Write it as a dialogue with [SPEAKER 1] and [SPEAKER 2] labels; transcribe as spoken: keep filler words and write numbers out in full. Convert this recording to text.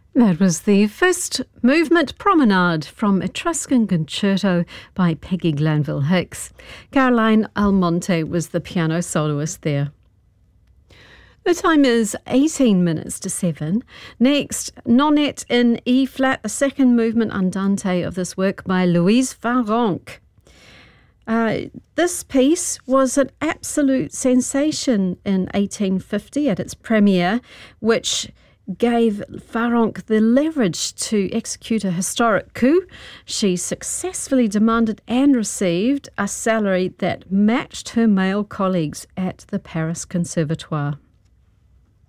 [SPEAKER 1] That was the first movement promenade from Etruscan Concerto by Peggy Glanville Hicks. Caroline Almonte was the piano soloist there. The time is eighteen minutes to seven. Next, Nonette in E-flat, the second movement andante of this work by Louise Farrenc. Uh, this piece was an absolute sensation in eighteen fifty at its premiere, which gave Farrenc the leverage to execute a historic coup. She successfully demanded and received a salary that matched her male colleagues at the Paris Conservatoire.